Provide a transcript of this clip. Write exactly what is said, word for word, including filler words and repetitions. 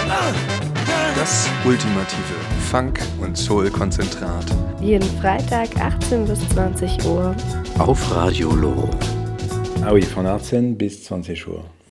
Das ultimative Funk- und Soul-Konzentrat. Jeden Freitag achtzehn bis zwanzig Uhr. Auf Radio Loro. Ah oui, von achtzehn bis zwanzig Uhr.